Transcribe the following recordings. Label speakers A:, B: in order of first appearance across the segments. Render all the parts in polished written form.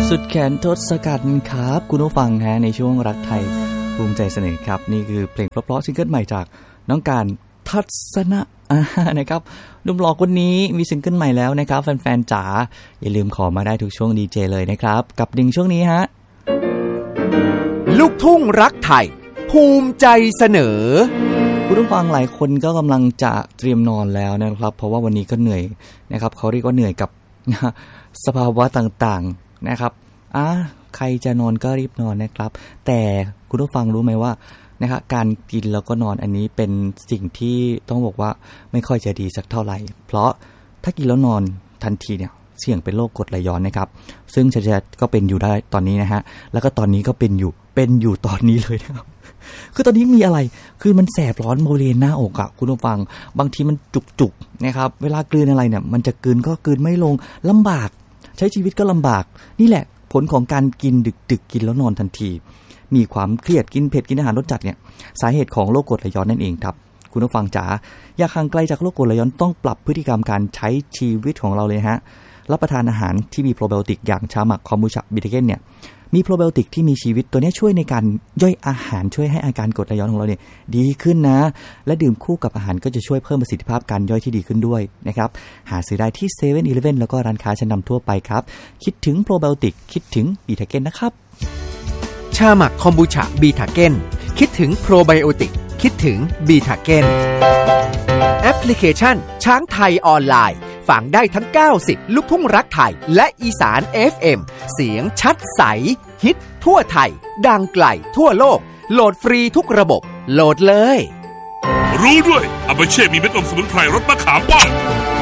A: สุดแขนทศกัณฐ์ครับคุณผู้ฟังฮะในช่วงรักไทยภูมิใจเสนอครับนี่คือเพลงเพราะๆซิงเกิลใหม่จากน้องการทัศนะนะครับหนุ่มหล่อคนนี้มีซิงเกิลใหม่แล้วนะครับแฟนๆจ๋าอย่าลืมขอมาได้ทุกช่วงดีเจเลยนะครับกับดิ่งช่วงนี้ฮะ
B: ลูกทุ่งรักไทยภูมิใจเสนอ
A: คุณผู้ฟังหลายคนก็กำลังจะเตรียมนอนแล้วนะครับเพราะว่าวันนี้ก็เหนื่อยนะครับเขาเรียกว่าเหนื่อยกับสภาวะต่างๆนะครับใครจะนอนก็รีบนอนนะครับแต่คุณผู้ฟังรู้ไหมว่านะครับการกินแล้วก็นอนอันนี้เป็นสิ่งที่ต้องบอกว่าไม่ค่อยจะดีสักเท่าไหร่เพราะถ้ากินแล้วนอนทันทีเนี่ยเสี่ยงเป็นโรคกรดไหลย้อนนะครับซึ่งชัดๆก็เป็นอยู่ได้ตอนนี้นะฮะแล้วก็ตอนนี้ก็เป็นอยู่ตอนนี้เลยนะครับคือตอนนี้มีอะไรคือมันแสบร้อนบริเวณหน้าอกอ่ะคุณผู้ฟังบางทีมันจุกๆนะครับเวลากลืนอะไรเนี่ยมันจะกลืนก็กลืนไม่ลงลำบากใช้ชีวิตก็ลำบากนี่แหละผลของการกินดึกๆกินแล้วนอนทันทีมีความเครียดกินเผ็ดกินอาหารรสจัดเนี่ยสาเหตุของโรคกรดไหลย้อนนั่นเองครับคุณผู้ฟังจ๋าอยากห่างไกลจากโรคกรดไหลย้อนต้องปรับพฤติกรรมการใช้ชีวิตของเราเลยฮะรับประทานอาหารที่มีโปรไบโอติกอย่างชาหมักคอมบูชาบิทาเกนเนี่ยมีโปรไบโอติกที่มีชีวิตตัวนี้ช่วยในการย่อยอาหารช่วยให้อาการกรดไหลย้อนของเราเนี่ยดีขึ้นนะและดื่มคู่กับอาหารก็จะช่วยเพิ่มประสิทธิภาพการย่อยที่ดีขึ้นด้วยนะครับหาซื้อได้ที่ 7-Eleven แล้วก็ร้านค้าชั้นนำทั่วไปครับคิดถึงโปรไบโอติกคิดถึงบิทาเกนนะครับ
B: ชาหมักคอมบูชาบีทาเกนคิดถึงโปรไบโอติกคิดถึงบีทาเกนแอปพลิเคชันช้างไทยออนไลน์ฟังได้ทั้ง90ลูกทุ่งรักไทยและอีสาน FM เสียงชัดใสฮิตทั่วไทยดังไกลทั่วโลกโหลดฟรีทุกระบบโหลดเลย
C: รู้ด้วยอาบาเช่มีเม็ดอมสมุนไพรรสมะขามป้อม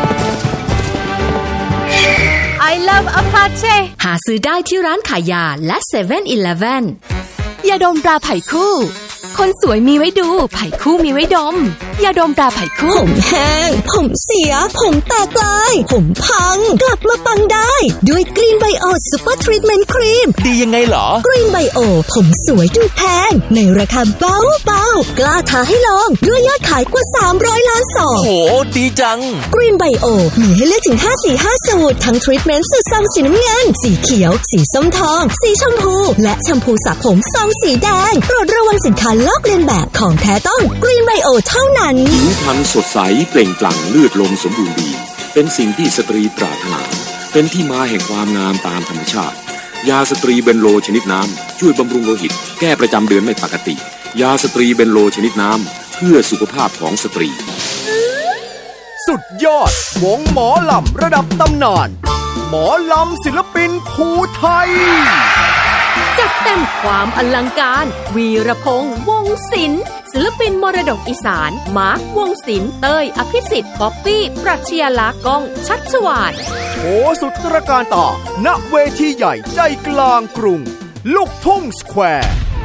D: I love Apache หาซื้อได้ที่ร้านขายยาและ 7-Eleven ยาดมตราไผ่คู่คนสวยมีไว้ดูไผ่คู่มีไว้ดมยาดมตราไผ่คู่
E: ผมแห้งผมเสียผมแตกลายผมพังกลับมาปังได้ด้วยกรีนไบโอซูเปอร์ทรีทเมนต์ครีม
B: ดียังไงเหรอก
E: รีนไบโอผมสวยดูแพงในราคาเบาๆกล้าท้าให้ลองด้วยยอดขายกว่า300ล้านซอง
B: โหดีจัง
E: กรีนไบโอมีให้เลือกถึง5สูตรทั้งทรีทเมนต์สูตรซองสีน้ำเงินสีเขียวสีส้มทองสีชมพูและแชมพูสระผมซองสีแดงโปรดระวังสินค้าลอกเลียนแบบของแท้ต้องกรีนไบโอเท่านั้น
F: ผิวพรรณสดใสเปล่งปลั่งเลือดลมสมบูรณ์ดีเป็นสิ่งที่สตรีปรารถนาเป็นที่มาแห่งความงามตามธรรมชาติยาสตรีเบนโลชนิดน้ำช่วยบำรุงโลหิตแก้ประจำเดือนไม่ปกติยาสตรีเบนโลชนิดน้ำเพื่อสุขภาพของสตรี
B: สุดยอดวงหมอลำระดับตำนานหมอลำศิลปินภูไทย
D: จัดเต็มความอลังการวีรพงษ์วงศ์ศิลป์ศิลปินมรดกอีสานมาร์ควงศ์ศิลป์เต้ยอภิสิทธิ์ป๊อปปี้ปรัชญาลักษณ์ก้องชัชวาล
B: โหสุดตระการตาณเวทีใหญ่ใจกลางกรุงลูกทุ่งสแควร์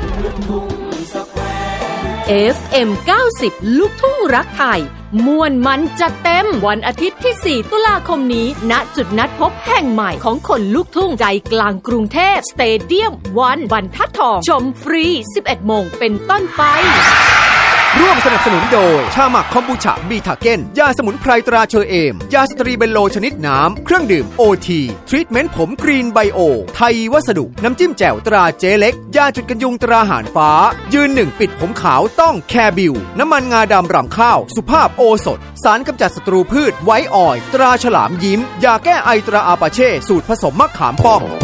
D: FM 90ลูกทุ่งรักไทยม่วนมันจัดเต็มวันอาทิตย์ที่4ตุลาคมนี้ณจุดนัดพบแห่งใหม่ของคนลูกทุ่งใจกลางกรุงเทพสเตเดียมวันบรรทัดทองชมฟรี 11 โมงเป็นต้นไป
B: ร่วมสนับสนุนโดยชาหมักคอมบูชาบีทาเกนยาสมุนไพรตราเชอเอมยาสตรีเบนโลชนิดน้ำเครื่องดื่มโอทีทรีทเมนต์ผมกรีนไบโอไทยวัสดุน้ำจิ้มแจ่วตราเจเล็กยาจุดกันยุงตราหารฟ้ายืนหนึ่งปิดผมขาวต้องแคร์บิวน้ำมันงาดำรำข้าวสุภาพโอสถสารกำจัดศัตรูพืชไวท์ออยล์ตราฉลามยิ้มยาแก้ไอตราอาปาเช่สูตรผสมมะขามป้อม